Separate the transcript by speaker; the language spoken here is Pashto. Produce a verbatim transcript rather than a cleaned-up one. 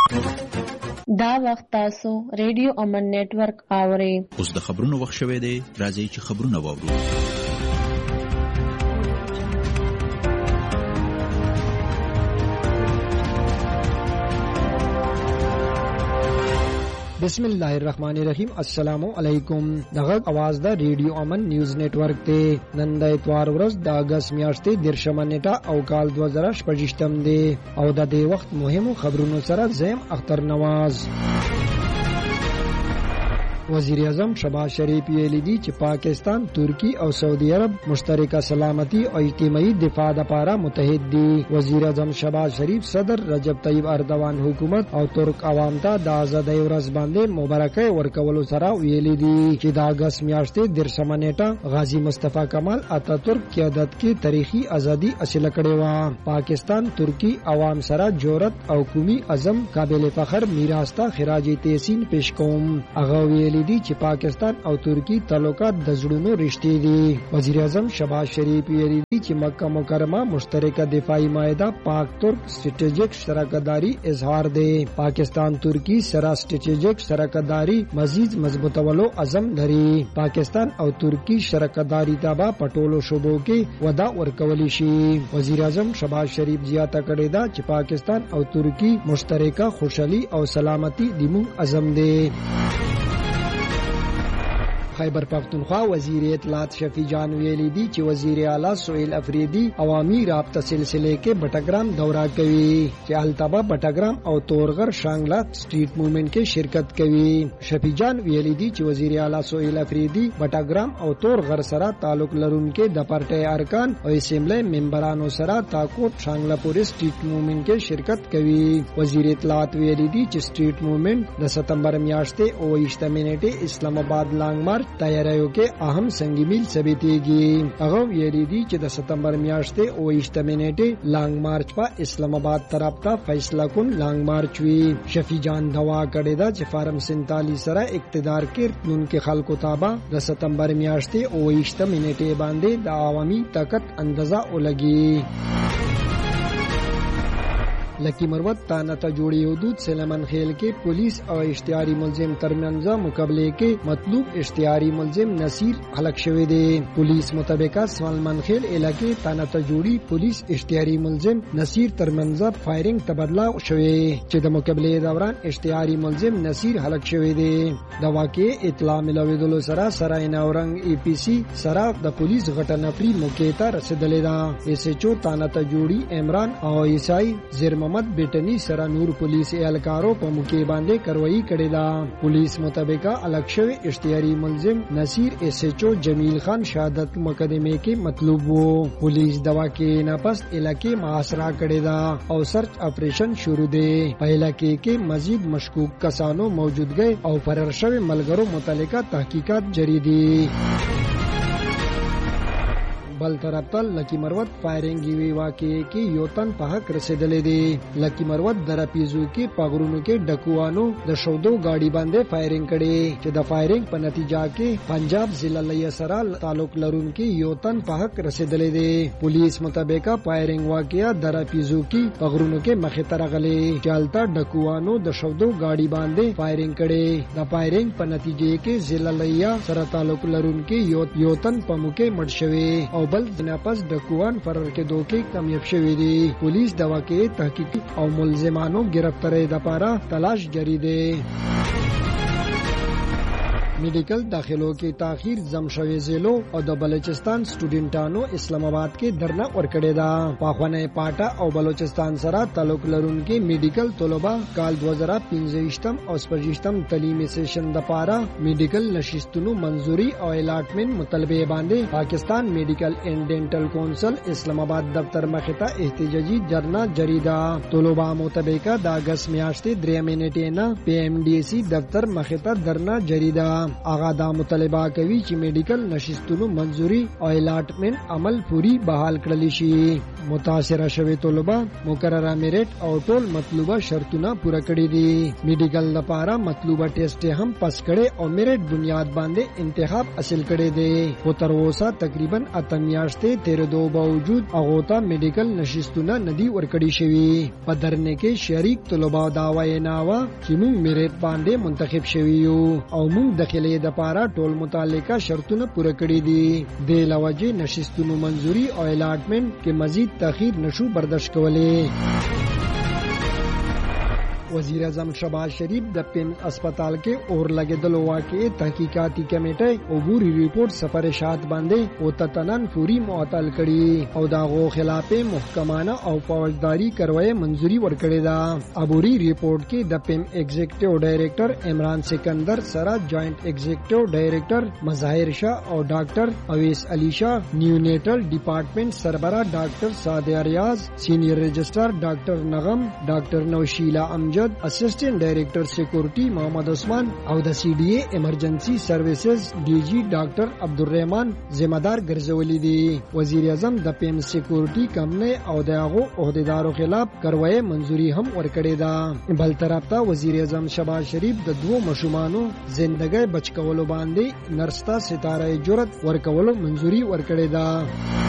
Speaker 1: دا وخت تاسو ریډیو امن نتورک اورئ.
Speaker 2: اوس د خبرونو وخت شوی دی، راځئ چې خبرونه واورو.
Speaker 3: بسم الله الرحمن الرحیم. السلام علیکم. دغه आवाज دا ریډیو امن نیوز نتورک ته نن د اتوار ورځ د اگست میاشتې درشمه نیټه او کال دوه زره شپږم دی او د دې وخت مهمو خبرونو سره زم اختر نواز. وزیر اعظم شهباز شریف ویلي دي چې پاکستان، ترکی او سعودي عرب مشترکه سلامتی او اجتماعي دفاع لپاره متحد دي. وزیر اعظم شهباز شریف صدر رجب طیب اردوان حکومت او ترک عوام ته د آزادۍ ورځ باندې مبارکي ورکولو سره ویلي دي چې د اگست میاشتې درشمه نیټه غازی مصطفی کمال اتاتورک قیادت کې تاریخي ازادي حاصله کړې و. پاکستان ترکی عوام سره جرأت او قومي عزم قابل فخر میراث ته خراج تحسین پیش کوم. هغه ویلي دي چې پاکستان او ترکی تعلقات د زړونو رشتې دي. وزیر اعظم شهباز شریف ویلي دي چې مکه مکرمه مشترکه دفاعي معاهده پاک ترک سټریټیجیک شراکتداري اظهار دی. پاکستان ترکی سره سټریټیجیک شراکتداري مزید مضبوطولو عزم لري. پاکستان او ترکی شراکتداري ته په پټولو شوبو کې ودا ورکول شي. وزیر اعظم شهباز شریف زیاته کړې ده چې پاکستان او ترکی مشترکه خوشحالي او سلامتی د موږ عزم دی. خیبر پختونخوا وزیر اطلاعات شفیع جان ویلی دی چې وزیر اعلی سہیل افریدی عوامی رابطه سلسله کې بټګرام دورہ کوي چې التبا بټګرام او تورغر شانګلا سټریټ موومېنټ کې شرکت کوي. شفیع جان ویلی دی چې وزیر اعلی سہیل افریدی بټګرام او تورغر سره تعلق لرونکي د پارټي ارکان او اسمبلی ممبرانو سره تاکوت شانګلا پورې سټریټ موومېنټ کې شرکت کوي. وزیر اطلاعات ویلی دی چې سټریټ موومېنټ د ستمبر میاشتې او اوویشتمې نیټې اسلام آباد لانګ مارچ تیاریو کې اهم سنگی میل ثابتېږي. هغه ویلي دي چې د ستمبر میاشتې او اوویشتمې نیټې لانګ مارچ په اسلام آباد طرف ته فیصله کن لانګ مارچ وی. شفیع جان دوا کړې ده چې فارم سینتالیس سره اقتدار کې راتلونکي خلکو تابع د ستمبر میاشتې او اوویشتمې نیټې باندې د عوامي طاقت اندازه ولګي. لکی مروت تانا تا جوڑی حدود سلیمان خیل کے پولیس اور اشتہاری ملزم ترمنځ مقابلے کے مطلوب اشتہاری ملزم نصیر ہلاک شوی دے. پولیس مطابقہ سلیمان خیل علاقے تانا تا جوڑی پولیس اشتہاری ملزم نصیر ترمنځ فائرنگ تبادلہ شوی چې د مقابلے دوران اشتہاری ملزم نصیر ہلاک شوی دے. د واقعې اطلاع ملویدلو سره سرای نورنګ ای پی سی سره د پولیس غټه نفری موقع ته رسیدلې ده. ایس ایچ او تانا تا جوڑی عمران او عیسائی زیر محمد بیٹنی سره نور پولیس اهلکارو په موقع باندې کاروایی کړې ده. پولیس مطابقه الګ شوی اشتهاری ملزم نصیر ایس ایچ او جمیل خان شهادت مقدمه کې مطلوب وو. پولیس دوا کې نه پس علاقې محاصره کړې ده او سرچ اپریشن شروع دی. په علاقې کې مزید مشکوک کسانو موجودګي او فرار شوی ملګرو متعلقه تحقیقات جاری دي. بل طرف ته لکی مروت فایرنګ وی واقعې کې یو تن په حق رسیدلې دي. لکی مروت درپیزو کې پاغرونو کې ډکوانو د شودو گاډي باندې فایرنګ کړي چې د فایرنګ په نتیجه کې پنجاب ضلع لیا سره تعلق لرونکي یو تن په حق رسیدلې دي. پولیس مطابق فایرنګ واقعیا درپیزو کې پاغرونو کې مخه ترغلي چالتا ډکوانو د شودو گاډي باندې فایرنګ کړي. د فایرنګ په نتیجه کې ضلع لیا سره تعلق لرونکي یو یو تن په موقع مړ شوی او بل نه پس ډکوان فرار کې دوکې کامیاب شوی دي. پولیس د واقعې تحقیق او ملزمانو گرفتاری لپاره تلاش جاری دی. میډیکل داخلو کې تاخير زم شوی زیلو او د بلوچستان سټوډنټانو اسلام آباد کې درنه ورکړې ده. پاخونه پاټا او بلوچستان سره تعلق لرونکي میډیکل طلبه کال دوه زره پنځه او شپږم تعلیمي سیشن د پاره میډیکل نشستونو منزوري او الاټمنټ مطالبه باندې پاکستان میډیکل اینڈ ډینټل کونسل اسلام آباد دفتر مخه ته احتجاجي درنه جاری ده. طلبه مطابق د اگست میاشتې درې نیټې نه پی ایم ډی سی دفتر مخه ته درنه جاری ده. هغه دا مطالبه کوي چې میډیکل نشستونو منځوري او الاټمنټ عمل پوری بحال کړل شي. متاثره شوی طلبه مقرره میریټ او ټول مطلوبه شرطونه پوره کړی دي. میډیکل لپاره مطلوبه ټیسټ هم پس کړي او میریټ بنیاد باندې انتخاب حاصل کړي دي. خو تر اوسه تقریبا اته میاشتې تیرېدو باوجود هغه ته میډیکل نشستونه ندي ورکړي شوی. په درنه کې شریک طلبه دا ویناوه چې موږ میریټ باندې منتخب شوی یو او موږ داخلي د لپاره ټول متعلقه شرطونه پوره کړي دي. د لوجه نشستونو منځوري او الاټمنټ کې مزید تاخير نشو برداشت کولای. وزیر اعظم شهباز شریف د پیم اسپیټال کې اور لګیدلو واقعې تحقیقاتي کمیټه عبوري ریپورت سفر شاد باندې او تتنن فوري معطل کړي او دا غو خلاف محکمانه او فوجداري کروي منځوري ورکړي دا. عبوري ریپورت کې د پیم ایگزیکټیو ډایریکټر عمران سکندر سره جوائنٹ ایگزیکټیو ډایریکټر مظاهر شاه او ډاکټر اویس علی شاه، نیونیټل ډپارټمنټ سربرا ډاکټر سعدیه ریاض، سینیئر رجسٹرار ډاکټر نغم، ډاکټر نوشیلا امجد، اسسٹنٹ ڈائریکٹر سیکورٹی محمد عثمان او د سی ڈی اے ایمرجنسی سروسز ڈی جی ډاکټر عبدالرحمن ذمہ دار ګرځولې دي. وزیر اعظم د پیم سیکورٹی کمپنی او دغه عہدیدارو خلاف کاروایی منځوري هم ورکړې ده. بل طرف ته وزیر اعظم شهباز شریف د دوه مشومانو زندګۍ بچ کولو باندې نرستا ستاره جرأت ورکولو منځوري ورکړې ده.